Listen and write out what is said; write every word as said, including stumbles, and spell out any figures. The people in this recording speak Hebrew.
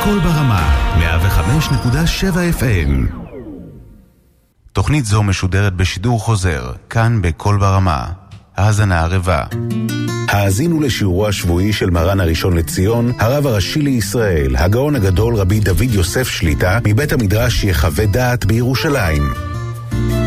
קול ברמה, מאה וחמש נקודה שבע אף אם. תוכנית זו משודרת בשידור חוזר, כאן בקול ברמה. האזנה ערבה. האזינו לשיעורו השבועי של מרן הראשון לציון, הרב הראשי לישראל, הגאון הגדול רבי דוד יוסף שליטה, מבית המדרש יחווה דעת בירושלים.